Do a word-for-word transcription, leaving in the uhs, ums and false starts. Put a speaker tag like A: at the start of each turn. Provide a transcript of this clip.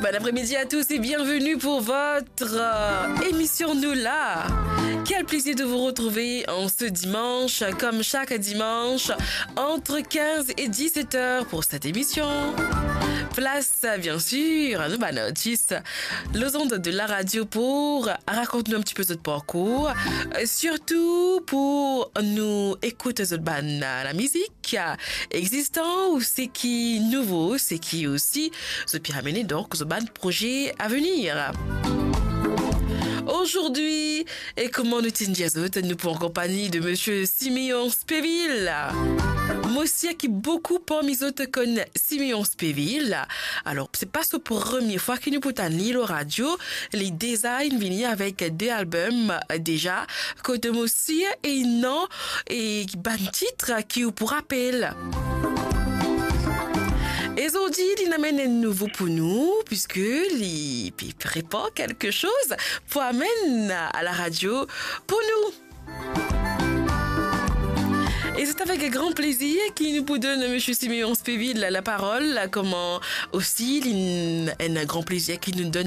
A: Bon après-midi à tous et bienvenue pour votre euh, émission Nous là. Quel plaisir de vous retrouver en ce dimanche, comme chaque dimanche, entre quinze et dix-sept heures pour cette émission. Place, bien sûr, à nos notices, les ondes de la radio pour raconter un petit peu notre parcours, surtout pour nous écouter la musique existant ou c'est qui nouveau, c'est qui aussi ce pyramide donc ce ban projet à venir. Aujourd'hui, et comment nous t'indiazot, nous pour en compagnie de monsieur Siméon Spéville. Moi aussi, qui beaucoup parmi les autres connaissent Siméon Spéville. Alors, c'est pas la première fois qu'il nous peut en lire au radio. Les designs viennent avec deux albums déjà. Côté moi aussi, et non, et ban titre qui vous pour rappel. Et aujourd'hui, il amène un nouveau pour nous, puisque il prépare quelque chose pour amener à la radio pour nous. Et c'est avec grand plaisir qu'il nous donne M. Siméon Spéville la parole, comment aussi, il a un grand plaisir qu'il nous donne